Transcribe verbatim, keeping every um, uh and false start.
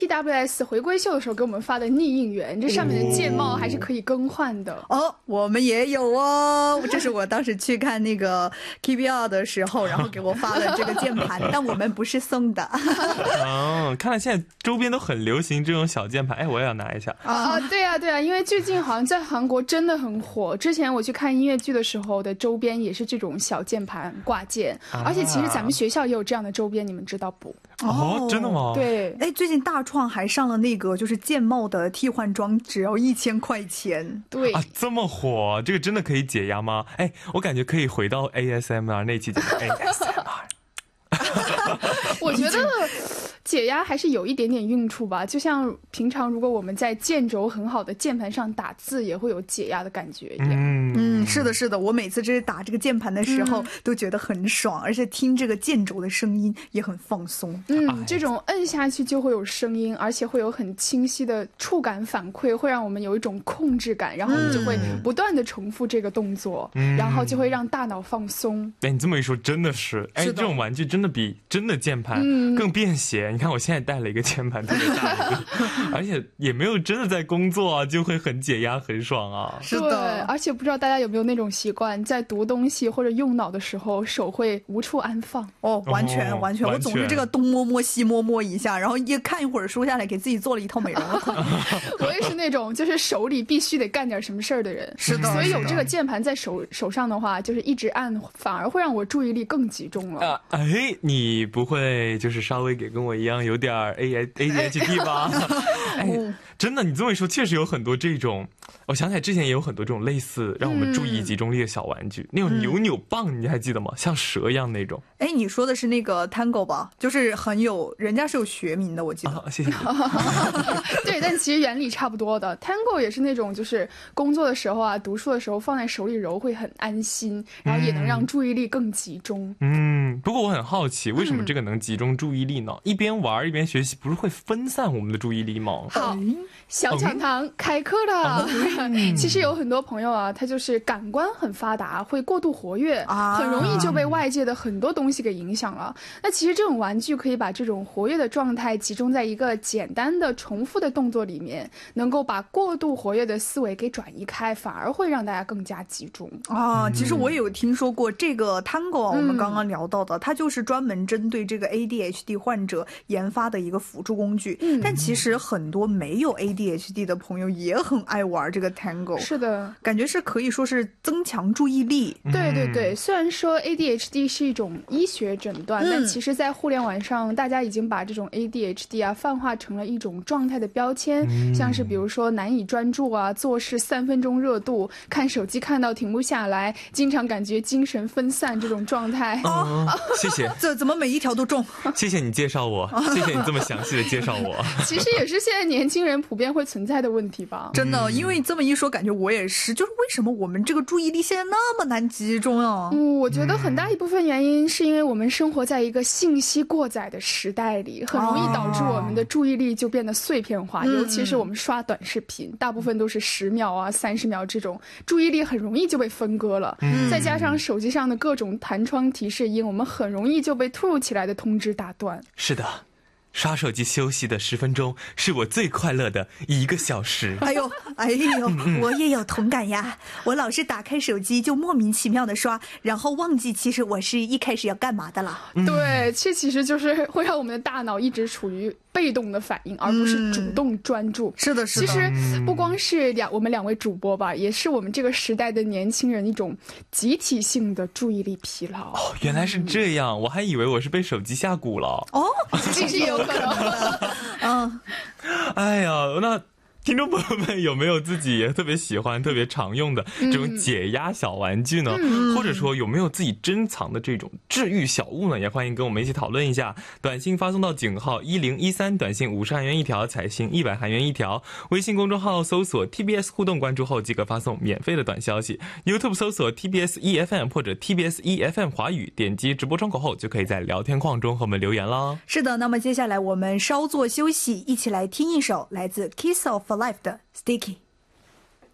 T W S 回归秀的时候给我们发的逆应援，这上面的键帽还是可以更换的。 哦，我们也有哦，这是我当时去看那个 K B R 的时候，然后给我发的这个键盘，但我们不是送的。 哦，看来现在周边都很流行这种小键盘，哎，我也要拿一下。 啊，对啊，对啊，因为最近好像在韩国真的很火。之前我去看音乐剧的时候的周边也是这种小键盘挂件， 啊、 而且其实咱们学校也有这样的周边，你们知道不？ 哦，真的吗？ 对， 哎，最近大创还上了那个就是键帽的替换装，只要一千块钱。 对啊，这么火，这个真的可以解压吗？哎，我感觉可以回到 A S M R 那期节目 A S M R。 我觉得解压还是有一点点用处吧，就像平常如果我们在键轴很好的键盘上打字，也会有解压的感觉一样。 嗯嗯，是的，是的，我每次这打这个键盘的时候、嗯、都觉得很爽，而且听这个键轴的声音也很放松。 嗯，这种摁下去就会有声音，而且会有很清晰的触感反馈，会让我们有一种控制感，然后我们就会不断的重复这个动作、嗯、然后就会让大脑放松。 哎，你这么一说真的是，哎，这种玩具真的比真的键盘更便携、嗯、你看我现在带了一个键盘特别大一个而且也没有真的在工作啊，就会很解压很爽啊。 是的，对，而且不知道大家有没有那种习惯，在读东西或者用脑的时候手会无处安放。 哦，完全、哦、完全我总是这个东摸摸西摸摸一下，然后一看一会儿书下来给自己做了一套美容的款我也是那种就是手里必须得干点什么事儿的人。 是的， 所以有这个键盘在手手上的话，就是一直按反而会让我注意力更集中了、 啊、哎，你不会就是稍微给跟我一样有点 A D H D 吧？哎，真的，你这么一说，确实有很多这种。我想起来之前也有很多这种类似让我们注意集中力的小玩具，嗯、那种扭扭棒，你还记得吗？像蛇一样那种。 哎，你说的是那个 Tango 吧？就是很有，人家是有学名的，我记得。 啊、谢谢。 对，但其实原理差不多的。Tango 也是那种，就是工作的时候啊，读书的时候放在手里揉会很安心，然后也能让注意力更集中。 嗯，不过我很好奇，为什么这个能集中注意力呢？嗯、一边玩一边学习，不是会分散我们的注意力吗？ 好，小讲堂开课了。嗯、其实有很多朋友啊，他就是感官很发达，会过度活跃，啊、很容易就被外界的很多东西给影响了。那其实这种玩具可以把这种活跃的状态集中在一个简单的重复的动作里面，能够把过度活跃的思维给转移开，反而会让大家更加集中啊。其实我也有听说过这个 Tango，、嗯、我们刚刚聊到的，它就是专门针对这个 A D H D 患者研发的一个辅助工具。嗯、但其实很多没有 A D H D 的朋友也很爱玩这个 Tango。 是的， 感觉是可以说是增强注意力。 对对对，虽然说 A D H D 是一种医学诊断，嗯、但其实在互联网上，大家已经把这种 A D H D 啊泛化成了一种状态的标签，嗯、像是比如说难以专注啊，做事三分钟热度，看手机看到停不下来，经常感觉精神分散这种状态。 哦，谢谢。 这怎么每一条都中？ 谢谢你介绍我，谢谢你这么详细的介绍我。 其实也是现在年轻人普遍会存在的问题吧？ 真的，因为这么一说，感觉我也是，就是为什么我们这个注意力现在那么难集中啊？ 嗯，我觉得很大一部分原因是因为我们生活在一个信息过载的时代里，很容易导致我们的注意力就变得碎片化，哦、尤其是我们刷短视频，大部分都是十秒啊、三十秒这种，注意力很容易就被分割了。嗯、再加上手机上的各种弹窗提示音，我们很容易就被突如其来的通知打断。 是的。刷手机休息的十分钟是我最快乐的一个小时。 哎呦哎呦，我也有同感呀！我老是打开手机就莫名其妙的刷，然后忘记其实我是一开始要干嘛的了。 对，这其实就是会让我们的大脑一直处于被动的反应，而不是主动专注。 嗯、是的，是的。 其实不光是两我们两位主播吧，也是我们这个时代的年轻人一种集体性的注意力疲劳。 哦，原来是这样，嗯、我还以为我是被手机下蛊了。 哦， 其实有可能的。 嗯， 哎呀，那。听众朋友们有没有自己也特别喜欢特别常用的这种解压小玩具呢、嗯、或者说有没有自己珍藏的这种治愈小物呢？也欢迎跟我们一起讨论一下。短信发送到井号一零一三，短信五十韩元一条，彩信一百韩元一条。微信公众号搜索 T B S 互动，关注后即可发送免费的短消息。 YouTube 搜索 T B S E F M 或者 T B S E F M 华语，点击直播窗口后就可以在聊天框中和我们留言啦。 是的，那么接下来我们稍作休息，一起来听一首来自 Kiss of For Life 的 Sticky。